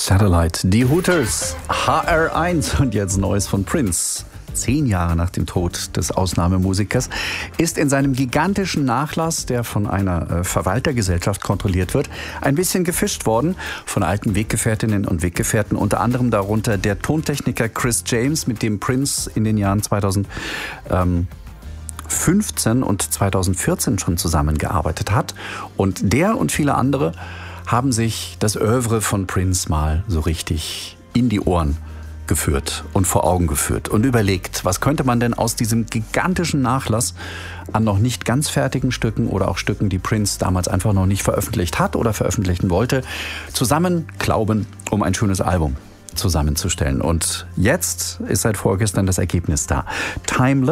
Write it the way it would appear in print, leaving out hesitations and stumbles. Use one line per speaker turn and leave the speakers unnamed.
Satellite, die Hooters, HR1 und jetzt Neues von Prince. 10 Jahre nach dem Tod des Ausnahmemusikers ist in seinem gigantischen Nachlass, der von einer Verwaltergesellschaft kontrolliert wird, ein bisschen gefischt worden von alten Weggefährtinnen und Weggefährten, unter anderem darunter der Tontechniker Chris James, mit dem Prince in den Jahren 2015 und 2014 schon zusammengearbeitet hat. Und der und viele andere haben sich das Œuvre von Prince mal so richtig in die Ohren geführt und vor Augen geführt und überlegt, was könnte man denn aus diesem gigantischen Nachlass an noch nicht ganz fertigen Stücken oder auch Stücken, die Prince damals einfach noch nicht veröffentlicht hat oder veröffentlichen wollte, zusammenklauben, um ein schönes Album zusammenzustellen. Und jetzt ist seit vorgestern das Ergebnis da. Timeless